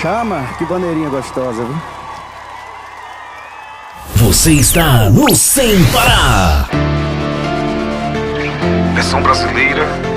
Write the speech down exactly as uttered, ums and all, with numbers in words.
chama, que bandeirinha gostosa, viu? Você está no Sem Parar. Versão brasileira